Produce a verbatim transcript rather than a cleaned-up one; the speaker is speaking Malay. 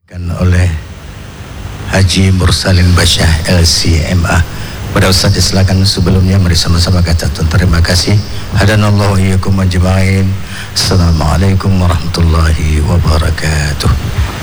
oleh Haji Mursalin Basyah L C M A. Pada Ustaz silakan sebelumnya mari sama-sama kata terima kasih. Hadanallahu iyyakum ajma'in. Assalamualaikum warahmatullahi wabarakatuh.